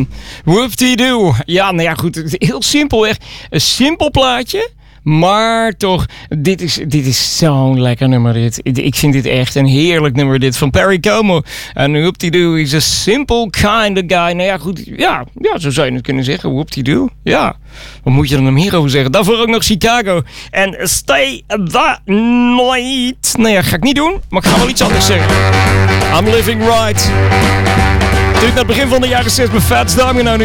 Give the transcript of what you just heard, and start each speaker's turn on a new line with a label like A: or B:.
A: Whoop-de-doo. Ja, nou ja, goed. Heel simpelweg. Een simpel plaatje. Maar toch, dit is zo'n lekker nummer dit. Ik vind dit echt een heerlijk nummer dit van Perry Como. En Whoop-de-doo is a simple kind of guy. Nou ja, goed. Ja, zo zou je het kunnen zeggen. Whoop-de-doo. Ja. Wat moet je er nog meer over zeggen? Daarvoor ook nog Chicago. En Stay the Night. Nou ja, ga ik niet doen. Maar ik ga wel iets anders zeggen. I'm living right. Terug naar het begin van de jaren 60 met Fats Domino.